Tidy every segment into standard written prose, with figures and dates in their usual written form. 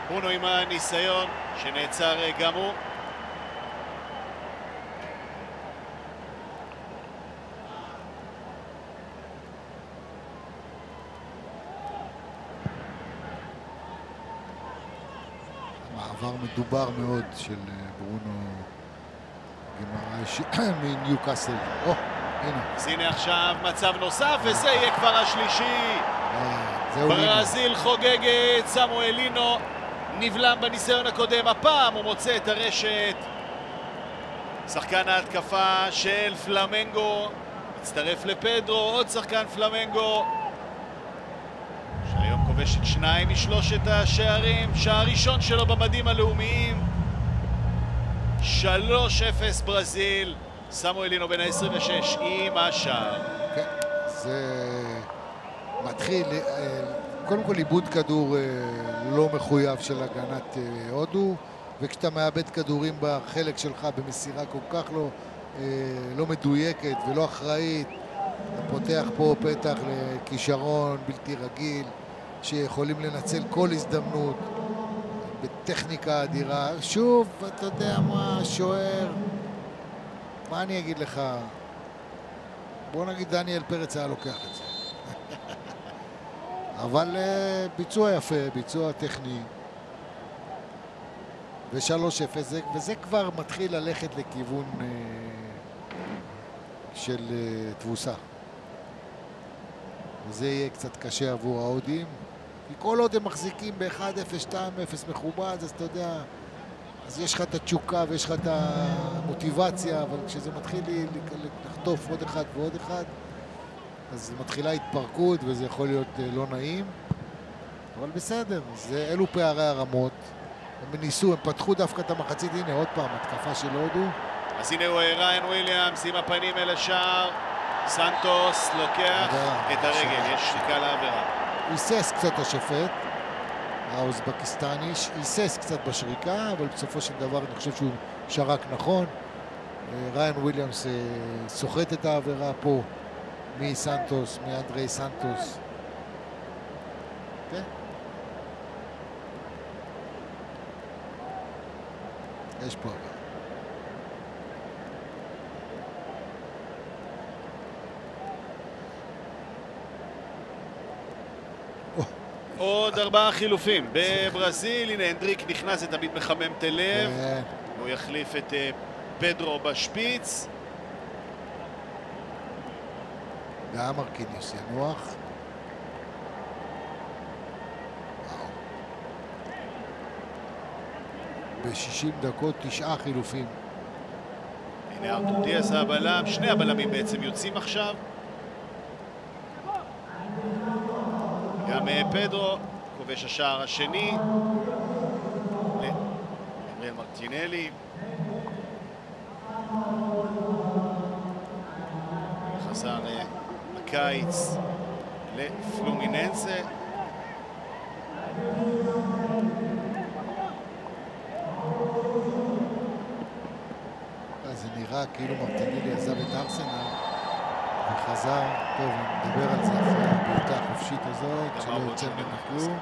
ברונו עם הניסיון שנעצר גם הוא. מעבר מדובר מאוד של ברונו גמרייש מניוקאסל. הנה. אז הנה עכשיו מצב נוסף, וזה יהיה כבר השלישי. ברזיל חוגגת, סמואלינו נבלם בניסיון הקודם, הפעם הוא מוצא את הרשת. שחקן ההתקפה של פלמנגו מצטרף לפדרו, עוד שחקן פלמנגו שהיום כובש את 2 משלושת השערים, שער ראשון שלו במדים הלאומיים. 3-0 ברזיל, סמואלינו בן ה-26 עם השער. כן, זה מתחיל, קודם כל איבוד כדור לא מחויב של הגנת הודו, וכשאתה מאבד כדורים בחלק שלך במסירה כל כך לא מדויקת ולא אחראית, אתה פותח פה פתח לכישרון בלתי רגיל, שיכולים לנצל כל הזדמנות בטכניקה אדירה. שוב, אתה יודע מה, שוער, מה אני אגיד לך? בוא נגיד דניאל פרץ היה לוקח את זה. אבל ביצוע יפה, ביצוע טכני. ו3-0, וזה כבר מתחיל ללכת לכיוון של תבוסה. וזה יהיה קצת קשה עבור ההודים. כי כל עוד הם מחזיקים ב-1-0, 2-0 מכובד, אז אתה יודע, אז יש לך את התשוקה ויש לך את המוטיבציה, אבל כשזה מתחיל לחטוף עוד אחד ועוד אחד, אז מתחילה התפרקות וזה יכול להיות לא נעים. אבל בסדר, אלו פערי הרמות. הם ניסו, הם פתחו דווקא את המחצית. הנה עוד פעם, התקפה של הודו. אז הנה הוא ריין וויליאמס עם הפנים אל השער. סנטוס לוקח את הרגל, יש שריקה לעבירה. היסס קצת השופט, האוזבקיסטני, היסס קצת בשריקה, אבל בסופו של דבר אני חושב שהוא שרק נכון. ריין וויליאמס סוחט את העבירה פה מסנטוס, מאנדרי סנטוס. כן? יש פה עבירה. עוד 4 חילופים בברזיל. הנה הנדריק נכנס, זה תמיד מחמם את הלב. הוא יחליף את פדרו בשפיץ. גם מרקיניוס ינוח. ב-60 דקות 9 חילופים. הנה ארתור דיאס הבלם, 2 הבלמים בעצם יוצאים עכשיו. גם פדרו, כובש השער השני. אנריאל מרטינלי. חזר הקיץ לפלומיננסה. זה נראה כאילו מרטינלי עזב את ארסנל וחזר. טוב, נדבר על זה אחרי הבעיטה החופשית הזאת שלא יוצא ממנו כלום.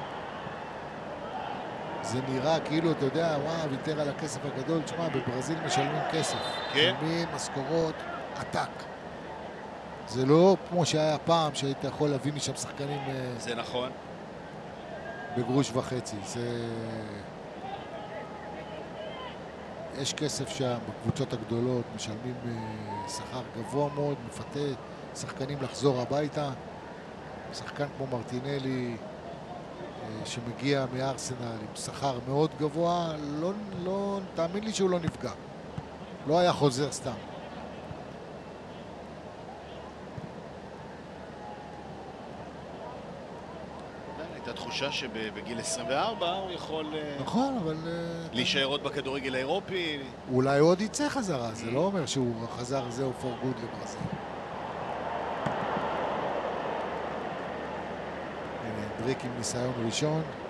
זה נראה כאילו, אתה יודע, וואו, ויתר על הכסף הגדול. תשמע, בברזיל משלמים כסף, משלמים משכורות עתק. זה לא כמו שהיה פעם שהיית יכול להביא משם שחקנים. זה נכון. בגרוש וחצי. יש כסף שם, בקבוצות הגדולות משלמים שכר גבוה מאוד, מפתה שחקנים לחזור הביתה. שחקן כמו מרטינלי שמגיע מארסנל עם שכר מאוד גבוה, לא, תאמין לי שהוא לא נפגע. לא היה חוזר סתם. הייתה תחושה שבגיל 24 הוא יכול נכון, אבל להישאר עוד בכדורגל האירופי. אולי עוד יצא חזרה, זה לא אומר שהוא חזר זהו for good לברזיל. הנה, דריק עם ניסיון ראשון.